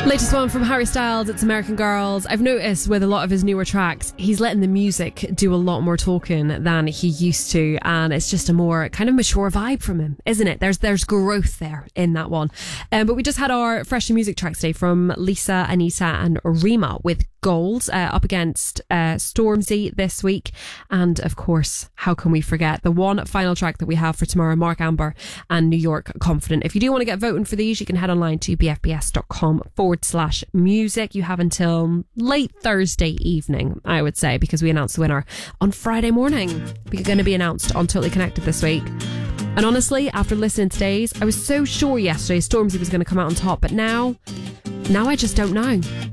Latest one from Harry Styles, it's American Girls. I've noticed with a lot of his newer tracks, he's letting the music do a lot more talking than he used to, and it's just a more kind of mature vibe from him, isn't it? There's growth there in that one. But we just had our fresh music tracks today from Lisa, Anita and Rima with Gold up against Stormzy this week. And of course, how can we forget the one final track that we have for tomorrow, Mark Amber and New York Confident. If you do want to get voting for these, you can head online to bfbs.com/music. You have until late Thursday evening, I would say, because we announced the winner on Friday morning. We're going to be announced on Totally Connected this week. And honestly, after listening to today's, I was so sure yesterday Stormzy was going to come out on top, but now I just don't know.